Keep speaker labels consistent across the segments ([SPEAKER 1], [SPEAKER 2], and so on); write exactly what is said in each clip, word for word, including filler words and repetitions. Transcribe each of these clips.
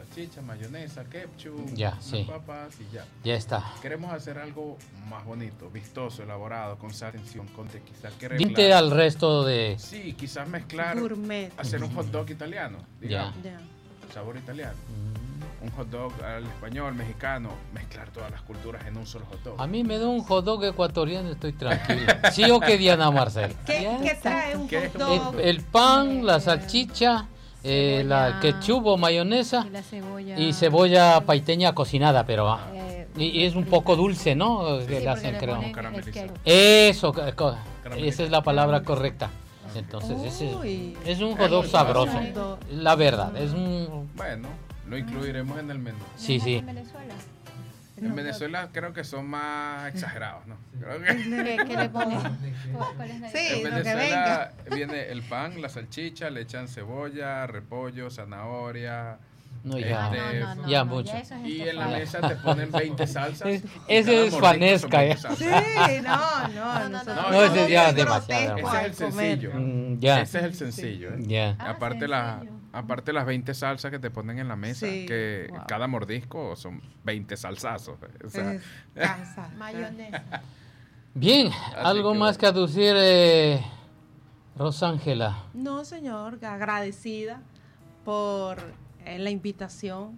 [SPEAKER 1] salchicha, mayonesa, ketchup,
[SPEAKER 2] ya,
[SPEAKER 1] unas
[SPEAKER 2] sí.
[SPEAKER 1] papas y ya.
[SPEAKER 2] Ya está.
[SPEAKER 1] Queremos hacer algo más bonito, vistoso, elaborado, con atención, con te, quizás que
[SPEAKER 2] Dinte
[SPEAKER 1] arreglar.
[SPEAKER 2] al resto de...
[SPEAKER 1] Sí, quizás mezclar,
[SPEAKER 3] Gourmet.
[SPEAKER 1] hacer un hot dog italiano, digamos,
[SPEAKER 3] Ya.
[SPEAKER 1] sabor italiano. Un hot dog al español, mexicano, mezclar todas las culturas en un solo hot dog.
[SPEAKER 2] A mí me da un hot dog ecuatoriano, estoy tranquilo. ¿Sí o qué, Diana Marcel?
[SPEAKER 3] ¿Qué,
[SPEAKER 2] Ya
[SPEAKER 3] ¿qué
[SPEAKER 2] está.
[SPEAKER 3] trae un
[SPEAKER 1] ¿Qué?
[SPEAKER 3] hot dog?
[SPEAKER 2] El, el pan, la salchicha, eh, la
[SPEAKER 4] Cebolla.
[SPEAKER 2] ketchup o mayonesa
[SPEAKER 4] Y la cebolla.
[SPEAKER 2] y cebolla paiteña cocinada, pero ah,
[SPEAKER 4] eh,
[SPEAKER 2] y, y es un poco dulce, ¿no?
[SPEAKER 4] sí,
[SPEAKER 2] Que le
[SPEAKER 4] porque
[SPEAKER 2] hacen,
[SPEAKER 4] le
[SPEAKER 2] creo.
[SPEAKER 4] ponen
[SPEAKER 1] Caramelizado.
[SPEAKER 4] el ketchup.
[SPEAKER 2] Eso, co- co-
[SPEAKER 1] Caramelizado.
[SPEAKER 2] esa es la palabra correcta. Entonces, ese
[SPEAKER 3] Uy.
[SPEAKER 2] es un hot dog
[SPEAKER 1] Es
[SPEAKER 2] sabroso.
[SPEAKER 3] Hot dog.
[SPEAKER 2] La verdad, es un...
[SPEAKER 1] Bueno, lo incluiremos en el menú.
[SPEAKER 2] Sí,
[SPEAKER 4] ¿No
[SPEAKER 2] sí.
[SPEAKER 4] en Venezuela?
[SPEAKER 1] En Venezuela creo que son más exagerados, ¿no? Creo que
[SPEAKER 4] ¿Qué, qué le ponen? ¿Cuál- cuál es la
[SPEAKER 3] Sí.
[SPEAKER 1] en
[SPEAKER 3] lo que
[SPEAKER 1] Venezuela viene el pan, la salchicha, le echan cebolla, repollo, zanahoria.
[SPEAKER 2] No,
[SPEAKER 1] Este,
[SPEAKER 2] ya.
[SPEAKER 4] Ah, no, no, no,
[SPEAKER 2] ya
[SPEAKER 4] no,
[SPEAKER 2] mucho.
[SPEAKER 4] eso es
[SPEAKER 1] Y en la
[SPEAKER 4] estofado.
[SPEAKER 1] mesa te ponen veinte salsas.
[SPEAKER 2] Es-
[SPEAKER 1] y
[SPEAKER 2] ese
[SPEAKER 1] cada
[SPEAKER 2] es
[SPEAKER 1] mordisco
[SPEAKER 2] Juanesca,
[SPEAKER 1] son veinte
[SPEAKER 2] ¿eh?
[SPEAKER 1] salsas.
[SPEAKER 3] Sí, no, no.
[SPEAKER 4] No, no,
[SPEAKER 3] nosotros
[SPEAKER 4] no,
[SPEAKER 1] No, ese
[SPEAKER 3] somos
[SPEAKER 2] ya
[SPEAKER 3] muy
[SPEAKER 2] es demasiado.
[SPEAKER 3] grotescos
[SPEAKER 1] Ese es el
[SPEAKER 3] al comer.
[SPEAKER 1] sencillo.
[SPEAKER 2] Mm, ya.
[SPEAKER 1] Ese es el sencillo. ¿eh?
[SPEAKER 2] Ya.
[SPEAKER 4] Ah,
[SPEAKER 1] Aparte, la,
[SPEAKER 4] sencillo.
[SPEAKER 1] aparte las veinte salsas que te ponen en la mesa,
[SPEAKER 3] Sí,
[SPEAKER 1] que
[SPEAKER 3] wow.
[SPEAKER 1] cada mordisco son veinte salsazos. ¿eh? O sea,
[SPEAKER 3] Es casa.
[SPEAKER 4] Mayonesa.
[SPEAKER 2] Bien, algo
[SPEAKER 1] que
[SPEAKER 2] más que
[SPEAKER 1] bueno.
[SPEAKER 2] aducir, eh, Rosángela.
[SPEAKER 3] No, señor, agradecida por eh, la invitación.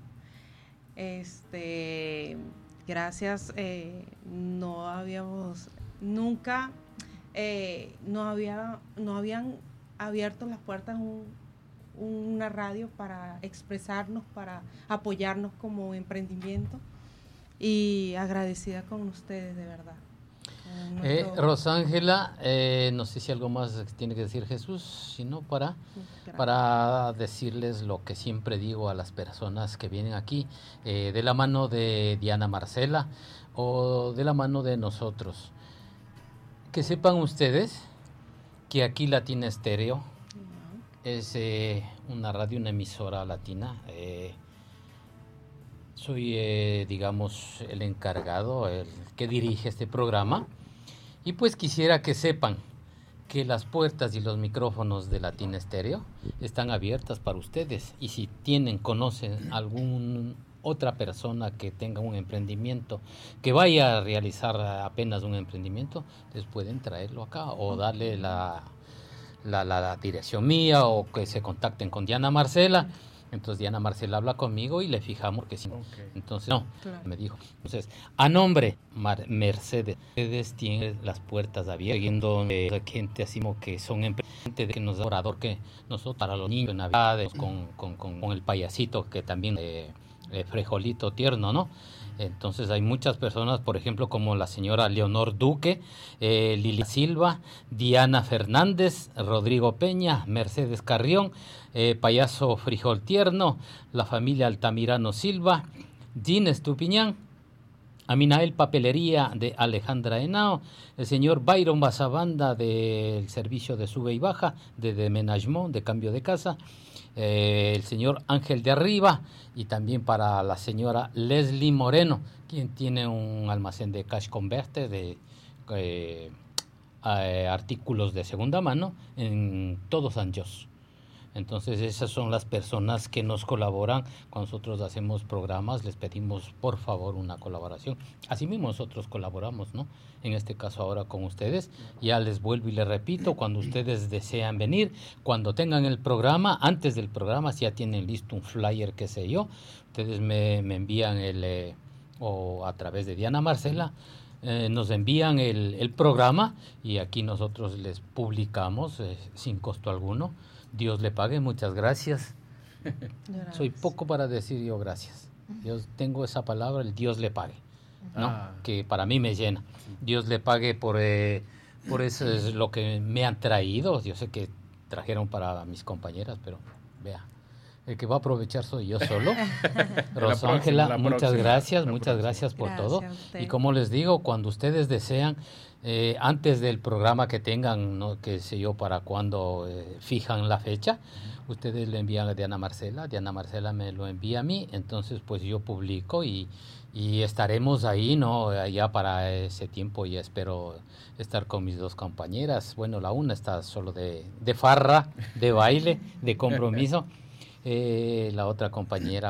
[SPEAKER 3] Este, gracias. eh, no habíamos nunca, eh, no había, no habían abierto las puertas un- una radio para expresarnos, para apoyarnos como emprendimiento. Y agradecida con ustedes, de verdad. Con
[SPEAKER 2] Eh,
[SPEAKER 3] nuestro-
[SPEAKER 2] Rosángela, eh, no sé si algo más tiene que decir Jesús, sino para,
[SPEAKER 3] Gracias.
[SPEAKER 2] para decirles lo que siempre digo a las personas que vienen aquí, eh, de la mano de Diana Marcela o de la mano de nosotros. Que sepan ustedes que aquí Latina Estéreo es eh, una radio, una emisora latina. eh, soy, eh, digamos, el encargado, el que dirige este programa. Y pues quisiera que sepan que las puertas y los micrófonos de Latina Estéreo están abiertas para ustedes. Y si tienen, conocen algún otra persona que tenga un emprendimiento, que vaya a realizar apenas un emprendimiento, les pueden traerlo acá o darle la, la, la, la dirección mía o que se contacten con Diana Marcela. Entonces Diana Marcela habla conmigo y le fijamos que sí.
[SPEAKER 1] Ok.
[SPEAKER 2] Entonces, no,
[SPEAKER 3] Claro.
[SPEAKER 2] me dijo. Entonces, a nombre Mar Mercedes, Mercedes tiene las puertas abiertas, viendo eh, gente así como que son emprendedores, que nos da orador que nosotros para los niños en Navidad, con, con, con, con el payasito que también, eh, eh, frejolito tierno, ¿no? Entonces hay muchas personas, por ejemplo, como la señora Leonor Duque, eh, Lili Silva, Diana Fernández, Rodrigo Peña, Mercedes Carrión, eh, Payaso Frijol Tierno, la familia Altamirano Silva, Jean Estupiñán, Aminael Papelería de Alejandra Henao, el señor Byron Basabanda del servicio de sube y baja, de Demenagement, de cambio de casa, eh, el señor Ángel de Arriba y también para la señora Leslie Moreno, quien tiene un almacén de cash converter de eh, eh, artículos de segunda mano en todo San Jos. Entonces esas son las personas que nos colaboran cuando nosotros hacemos programas, les pedimos por favor una colaboración. Así mismo nosotros colaboramos, ¿no? En este caso ahora con ustedes. Ya les vuelvo y les repito, cuando ustedes desean venir, cuando tengan el programa, antes del programa, si ya tienen listo un flyer, qué sé yo, ustedes me, me envían el, eh, o a través de Diana Marcela, eh, nos envían el, el programa y aquí nosotros les publicamos eh, sin costo alguno. Dios le pague, muchas gracias.
[SPEAKER 3] Gracias.
[SPEAKER 2] Soy poco para decir yo gracias. Yo tengo esa palabra, el Dios le pague, ¿no?
[SPEAKER 1] Ah.
[SPEAKER 2] Que para mí me llena. Dios le pague por, eh, por eso es lo que me han traído. Yo sé que trajeron para mis compañeras, pero vea, el que va a aprovechar soy yo solo. Rosángela,
[SPEAKER 1] la
[SPEAKER 2] muchas
[SPEAKER 1] próxima,
[SPEAKER 2] gracias,
[SPEAKER 1] la
[SPEAKER 2] muchas
[SPEAKER 1] próxima.
[SPEAKER 2] gracias por
[SPEAKER 3] Gracias
[SPEAKER 2] todo.
[SPEAKER 3] a usted.
[SPEAKER 2] Y como les digo, cuando ustedes desean, eh, antes del programa que tengan, no qué sé yo, para cuando eh, fijan la fecha, ustedes le envían a Diana Marcela, Diana Marcela me lo envía a mí, entonces pues yo publico y, y estaremos ahí, ¿no? Ya para ese tiempo ya espero estar con mis dos compañeras. Bueno, la una está solo de, de farra, de baile, de compromiso. Eh, la otra compañera